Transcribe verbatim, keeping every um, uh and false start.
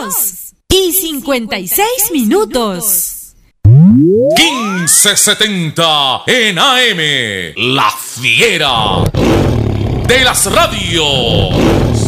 dos y cincuenta y seis minutos. quince setenta en A M, La Fiera de las radios.